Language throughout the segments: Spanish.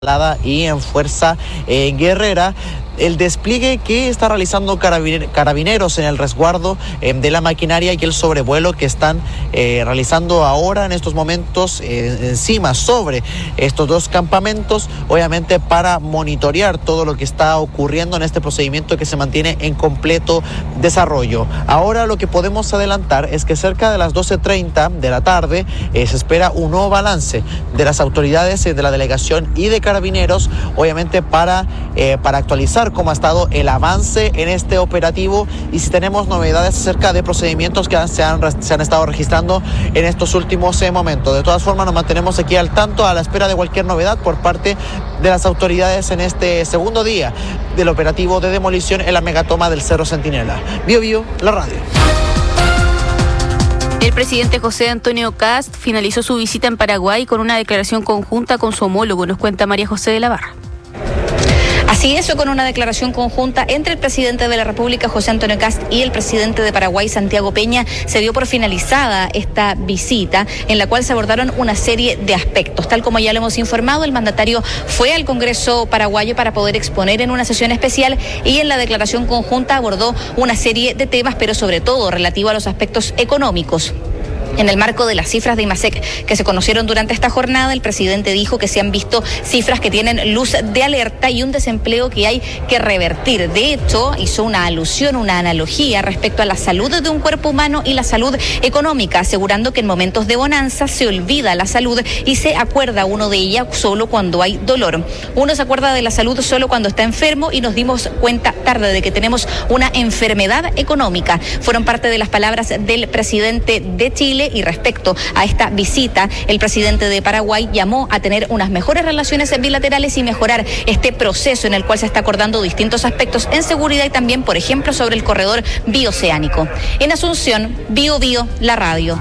y en Fuerza Guerrera. El despliegue que está realizando carabineros en el resguardo de la maquinaria y el sobrevuelo que están realizando ahora en estos momentos encima sobre estos dos campamentos, obviamente para monitorear todo lo que está ocurriendo en este procedimiento que se mantiene en completo desarrollo. Ahora lo que podemos adelantar es que cerca de las 12:30 de la tarde se espera un nuevo balance de las autoridades de la delegación y de carabineros, obviamente para actualizar cómo ha estado el avance en este operativo y si tenemos novedades acerca de procedimientos que se han estado registrando en estos últimos momentos. De todas formas, nos mantenemos aquí al tanto a la espera de cualquier novedad por parte de las autoridades en este segundo día del operativo de demolición en la megatoma del Cerro Centinela. Bio, la radio. El presidente José Antonio Kast finalizó su visita en Paraguay con una declaración conjunta con su homólogo, nos cuenta María José de la Barra. Así es, con una declaración conjunta entre el presidente de la República, José Antonio Kast, y el presidente de Paraguay, Santiago Peña, se dio por finalizada esta visita en la cual se abordaron una serie de aspectos. Tal como ya lo hemos informado, el mandatario fue al Congreso paraguayo para poder exponer en una sesión especial y en la declaración conjunta abordó una serie de temas, pero sobre todo relativo a los aspectos económicos. En el marco de las cifras de IMASEC que se conocieron durante esta jornada, el presidente dijo que se han visto cifras que tienen luz de alerta y un desempleo que hay que revertir. De hecho, hizo una alusión, una analogía respecto a la salud de un cuerpo humano y la salud económica, asegurando que en momentos de bonanza se olvida la salud y se acuerda uno de ella solo cuando hay dolor. Uno se acuerda de la salud solo cuando está enfermo y nos dimos cuenta tarde de que tenemos una enfermedad económica. Fueron parte de las palabras del presidente de Chile. Y respecto a esta visita, el presidente de Paraguay llamó a tener unas mejores relaciones bilaterales y mejorar este proceso en el cual se está acordando distintos aspectos en seguridad y también, por ejemplo, sobre el corredor bioceánico. En Asunción, Bio, la radio.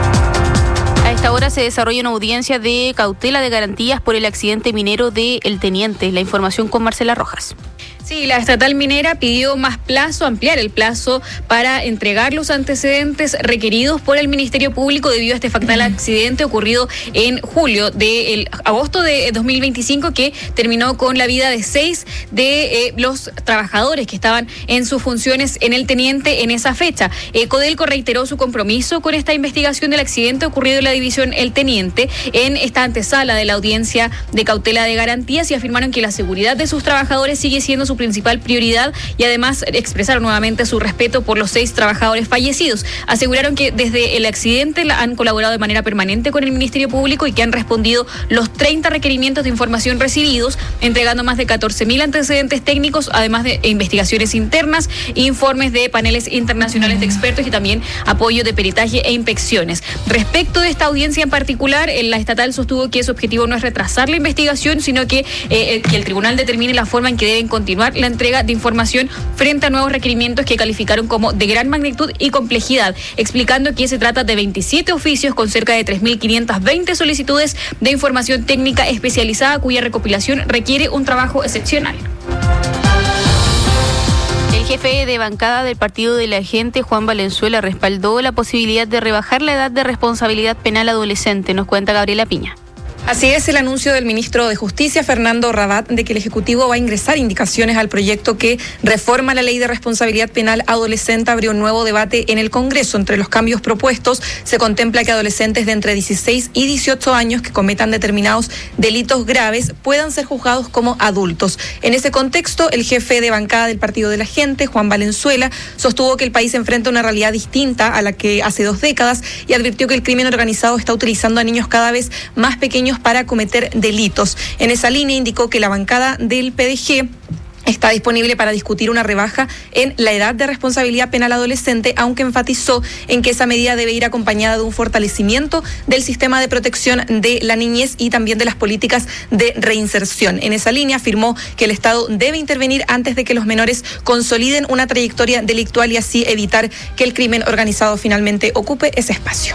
A esta hora se desarrolla una audiencia de cautela de garantías por el accidente minero de El Teniente. La información con Marcela Rojas. Sí, la estatal minera pidió más plazo, ampliar el plazo para entregar los antecedentes requeridos por el Ministerio Público debido a este fatal accidente ocurrido en agosto de 2025 que terminó con la vida de 6 de los trabajadores que estaban en sus funciones en El Teniente en esa fecha. Codelco reiteró su compromiso con esta investigación del accidente ocurrido en la división El Teniente en esta antesala de la audiencia de cautela de garantías y afirmaron que la seguridad de sus trabajadores sigue siendo su principal prioridad y además expresaron nuevamente su respeto por los 6 trabajadores fallecidos. Aseguraron que desde el accidente han colaborado de manera permanente con el Ministerio Público y que han respondido los 30 requerimientos de información recibidos, entregando más de 14.000 antecedentes técnicos, además de investigaciones internas, informes de paneles internacionales de expertos y también apoyo de peritaje e inspecciones. Respecto de esta audiencia en particular, la estatal sostuvo que su objetivo no es retrasar la investigación, sino que el tribunal determine la forma en que deben continuar la entrega de información frente a nuevos requerimientos que calificaron como de gran magnitud y complejidad, explicando que se trata de 27 oficios con cerca de 3.520 solicitudes de información técnica especializada cuya recopilación requiere un trabajo excepcional. El jefe de bancada del Partido de la Gente, Juan Valenzuela, respaldó la posibilidad de rebajar la edad de responsabilidad penal adolescente, nos cuenta Gabriela Piña. Así es el anuncio del ministro de Justicia, Fernando Rabat, de que el Ejecutivo va a ingresar indicaciones al proyecto que reforma la ley de responsabilidad penal adolescente. Abrió un nuevo debate en el Congreso. Entre los cambios propuestos se contempla que adolescentes de entre 16 y 18 años que cometan determinados delitos graves puedan ser juzgados como adultos. En ese contexto, el jefe de bancada del Partido de la Gente, Juan Valenzuela, sostuvo que el país enfrenta una realidad distinta a la que hace 2 décadas y advirtió que el crimen organizado está utilizando a niños cada vez más pequeños para cometer delitos. En esa línea indicó que la bancada del PDG está disponible para discutir una rebaja en la edad de responsabilidad penal adolescente, aunque enfatizó en que esa medida debe ir acompañada de un fortalecimiento del sistema de protección de la niñez y también de las políticas de reinserción. En esa línea afirmó que el Estado debe intervenir antes de que los menores consoliden una trayectoria delictual y así evitar que el crimen organizado finalmente ocupe ese espacio.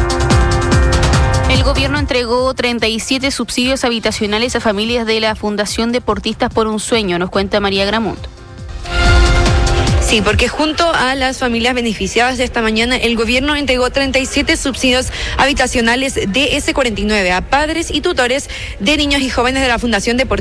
El gobierno entregó 37 subsidios habitacionales a familias de la Fundación Deportistas por un Sueño, nos cuenta María Gramunt. Sí, porque junto a las familias beneficiadas de esta mañana, el gobierno entregó 37 subsidios habitacionales de S49 a padres y tutores de niños y jóvenes de la Fundación Deportiva